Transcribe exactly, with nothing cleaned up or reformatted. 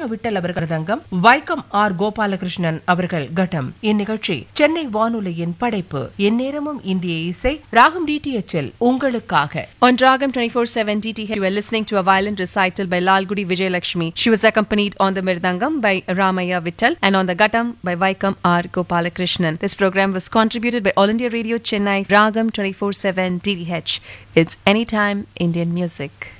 விட்டல் அவர்கள் மிருதங்கம், வைக்கம் ஆர் கோபாலகிருஷ்ணன் அவர்கள் கட்டம். இந்நிகழ்ச்சி சென்னை வானொலியின் படைப்பு. எந்நேரமும் இந்திய இசை. ராகம் டிடிஎச்எல் உங்களுக்காக. On Ragam twenty-four seven D T H, you were listening to a violin recital by Lalgudi Vijayalakshmi. She was accompanied on the mirdangam by Ramaya Vittal and on the ghattam by Vaikam R. Gopalakrishnan. This program was contributed by All India Radio Chennai, Ragam twenty-four seven D T H. It's anytime Indian music.